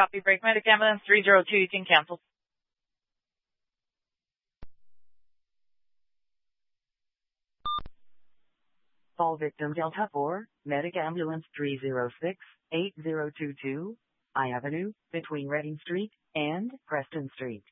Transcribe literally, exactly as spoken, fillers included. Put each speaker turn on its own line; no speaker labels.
Copy, break medic ambulance three zero two, you can cancel.
Call victim Delta four, medic ambulance three zero six, eight zero two two, I Avenue, between Reading Street and Preston Street.